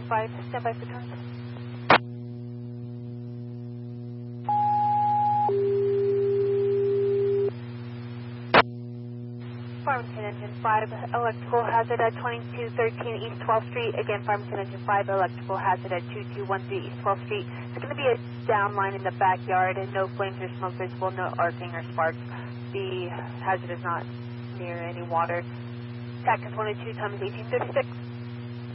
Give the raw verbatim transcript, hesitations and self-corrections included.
five, stand by for turn. Farmington Engine five, electrical hazard at twenty-two thirteen East twelfth Street. Again, Farmington Engine five, electrical hazard at two two one three East twelfth Street. It's going to be a downline in the backyard and no flames or smoke visible, no arcing or sparks. The hazard is not near any water. T A C is one oh two times eighteen thirty-six.